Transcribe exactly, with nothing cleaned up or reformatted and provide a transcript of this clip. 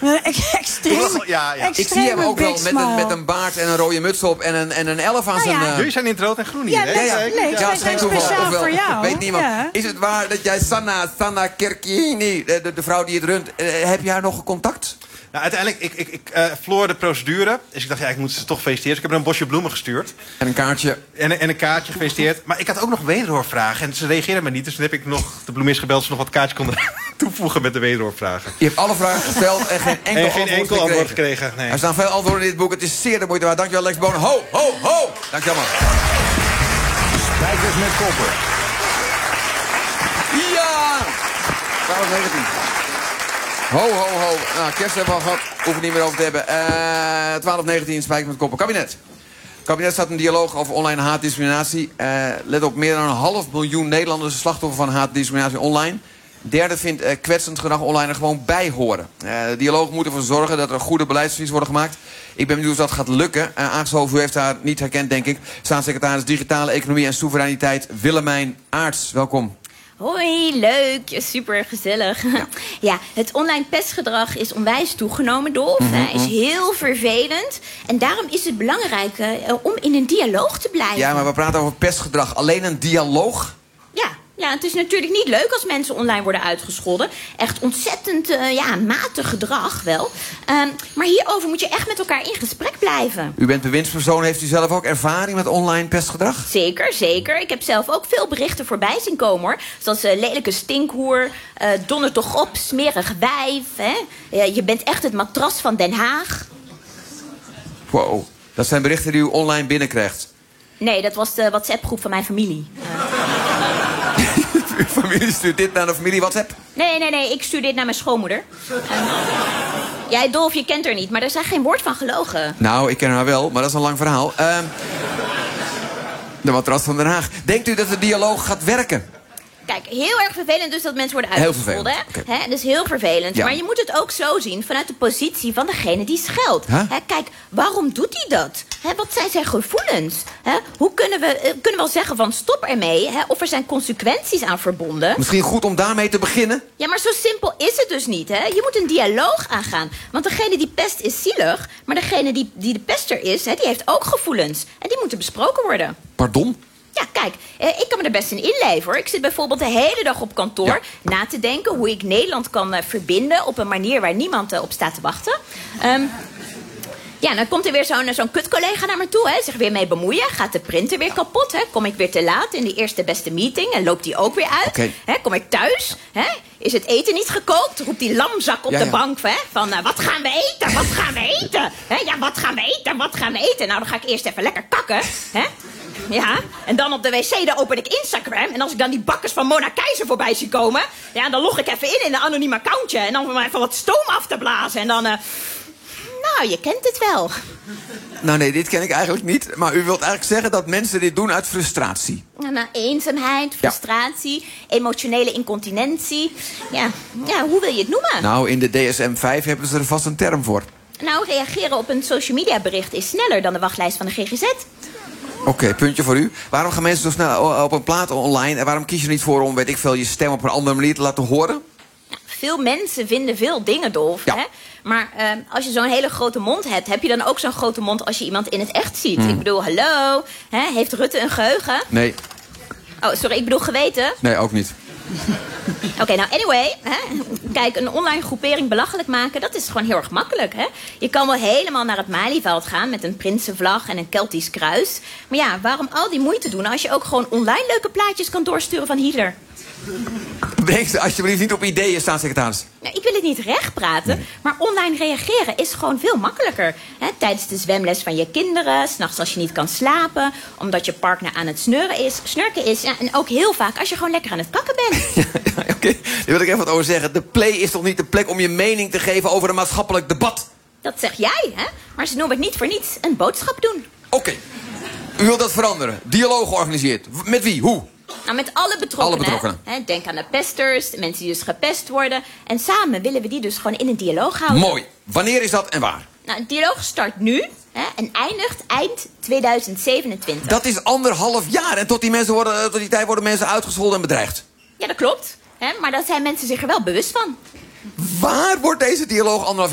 Extreem, ja, ja. Ik zie hem ook wel met een, met een baard en een rode muts op en een, en een elf aan nou zijn... Ja. Uh... Jullie zijn in het rood en groen hier, ja, hè? Nee, ja, ja. nee, ja, het is geen toeval. speciaal Ofwel, voor jou. Weet niemand. Ja. Is het waar dat jij Sanna, Sanna Kerkini, de, de, de vrouw die het runt, uh, heb je haar nog contact? Nou, uiteindelijk, ik, ik, ik uh, verloor de procedure. Dus ik dacht, ja, ik moet ze toch feliciteren. Dus ik heb haar een bosje bloemen gestuurd. En een kaartje. En, en een kaartje, gefeliciteerd. Maar ik had ook nog wederhoorvragen. En ze reageerden me niet. Dus toen heb ik nog de bloemist gebeld... of ze nog wat kaartjes konden toevoegen met de wederhoorvragen. Je hebt alle vragen gesteld en geen enkel, en geen antwoord, enkel gekregen. antwoord gekregen. Nee. Er staan veel antwoorden in dit boek. Het is zeer de moeite waard. Dankjewel, Lex Boon. Ho, ho, ho! Dankjewel, man. Spijkers met koppen. Ja! twaalf negentien. Ho, ho, ho. Nou, kerst hebben we al gehad. Hoeven we niet meer over te hebben. Uh, twaalf negentien, spijkers met koppen. Kabinet. Het kabinet staat een dialoog over online haatdiscriminatie. Uh, let op, meer dan een half miljoen Nederlanders slachtoffer van haatdiscriminatie online. Derde vindt uh, kwetsend gedrag online er gewoon bij horen. Uh, de dialoog moet ervoor zorgen dat er goede beleidsadvies worden gemaakt. Ik ben benieuwd of dat gaat lukken. Uh, aangeschoven, u heeft haar niet herkend, denk ik. Staatssecretaris Digitale Economie en Soevereiniteit Willemijn Aarts. Welkom. Hoi, leuk. Super gezellig. Ja. ja, het online pestgedrag is onwijs toegenomen, Dolf. Mm-hmm. Hij is heel vervelend. En daarom is het belangrijk uh, om in een dialoog te blijven. Ja, maar we praten over pestgedrag. Alleen een dialoog? Ja. Ja, het is natuurlijk niet leuk als mensen online worden uitgescholden. Echt ontzettend uh, ja, matig gedrag wel. Um, maar hierover moet je echt met elkaar in gesprek blijven. U bent bewindspersoon. Heeft u zelf ook ervaring met online pestgedrag? Zeker, zeker. Ik heb zelf ook veel berichten voorbij zien komen, hoor. Zoals uh, lelijke stinkhoer, uh, donder toch op, smerig wijf. Hè? Uh, je bent echt het matras van Den Haag. Wow, dat zijn berichten die u online binnenkrijgt. Nee, dat was de WhatsApp-groep van mijn familie. Uw familie stuurt dit naar de familie WhatsApp? Nee, nee, nee, ik stuur dit naar mijn schoonmoeder. Uh, Jij, Dolf, je kent haar niet, maar er zijn geen woord van gelogen. Nou, ik ken haar wel, maar dat is een lang verhaal. Uh, de matras van Den Haag. Denkt u dat de dialoog gaat werken? Kijk, heel erg vervelend dus dat mensen worden uitgescholden. Okay. Hè? Dat is heel vervelend. Ja. Maar je moet het ook zo zien vanuit de positie van degene die scheldt. Huh? Hè? Kijk, waarom doet hij dat? Hè? Wat zijn zijn gevoelens? Hè? Hoe kunnen we, uh, kunnen we wel zeggen van stop ermee? Hè? Of er zijn consequenties aan verbonden? Misschien goed om daarmee te beginnen? Ja, maar zo simpel is het dus niet. Hè? Je moet een dialoog aangaan. Want degene die pest is zielig. Maar degene die, die de pester is, hè, die heeft ook gevoelens. En die moeten besproken worden. Pardon? Ja, kijk, ik kan me er best in inleven, hoor. Ik zit bijvoorbeeld de hele dag op kantoor ja. na te denken hoe ik Nederland kan uh, verbinden op een manier waar niemand uh, op staat te wachten. Um, ja, dan komt er weer zo'n zo'n kutcollega naar me toe, hè, zich weer mee bemoeien. Gaat de printer weer kapot, hè? Kom ik weer te laat in de eerste beste meeting en loopt die ook weer uit. Okay. Hè, kom ik thuis, hè? Is het eten niet gekookt? Roept die lamzak op ja, de ja. bank, hè? Van, uh, wat gaan we eten? Wat gaan we eten? Hè? Ja, wat gaan we eten? Wat gaan we eten? Nou, dan ga ik eerst even lekker kakken, hè? Ja, en dan op de wc, dan open ik Instagram. En als ik dan die bakkers van Mona Keizer voorbij zie komen... ja, dan log ik even in in een anoniem accountje. En dan om even wat stoom af te blazen. En dan, uh, nou, je kent het wel. Nou nee, dit ken ik eigenlijk niet. Maar u wilt eigenlijk zeggen dat mensen dit doen uit frustratie. Nou, eenzaamheid, frustratie, ja. emotionele incontinentie. Ja. ja, hoe wil je het noemen? Nou, in de D S M vijf hebben ze er vast een term voor. Nou, reageren op een social media bericht is sneller dan de wachtlijst van de G G Z. Oké, okay, puntje voor u. Waarom gaan mensen zo snel op een plaat online... en waarom kies je er niet voor om, weet ik veel, je stem op een andere manier te laten horen? Nou, veel mensen vinden veel dingen doof, ja. hè? Maar uh, als je zo'n hele grote mond hebt... heb je dan ook zo'n grote mond als je iemand in het echt ziet? Hmm. Ik bedoel, hallo, hè? Heeft Rutte een geheugen? Nee. Oh, sorry, ik bedoel geweten? Nee, ook niet. Oké, okay, nou anyway, hè? Kijk, een online groepering belachelijk maken... dat is gewoon heel erg makkelijk, hè? Je kan wel helemaal naar het Malieveld gaan... met een prinsenvlag en een Keltisch kruis. Maar ja, waarom al die moeite doen... als je ook gewoon online leuke plaatjes kan doorsturen van Hitler? Breng ze alsjeblieft niet op ideeën, staatssecretaris. Nou, ik wil het niet recht praten, nee. maar online reageren is gewoon veel makkelijker. Hè? Tijdens de zwemles van je kinderen, 's nachts als je niet kan slapen... omdat je partner aan het snurren is, snurken is... Ja, en ook heel vaak als je gewoon lekker aan het kakken bent. Ja, ja, oké. Okay. Daar wil ik even wat over zeggen. De Play is toch niet de plek om je mening te geven over een maatschappelijk debat? Dat zeg jij, hè? Maar ze noemen het niet voor niets een boodschap doen. Oké. Okay. U wilt dat veranderen. Dialoog georganiseerd. Met wie? Hoe? Nou, met alle betrokkenen. Alle betrokkenen. Hè? Denk aan de pesters, de mensen die dus gepest worden. En samen willen we die dus gewoon in een dialoog houden. Mooi. Wanneer is dat en waar? Nou, de dialoog start nu hè, en eindigt eind tweeduizend zevenentwintig. Dat is anderhalf jaar. En tot die, mensen worden, tot die tijd worden mensen uitgescholden en bedreigd. Ja, dat klopt. Hè? Maar daar zijn mensen zich er wel bewust van. Waar wordt deze dialoog anderhalf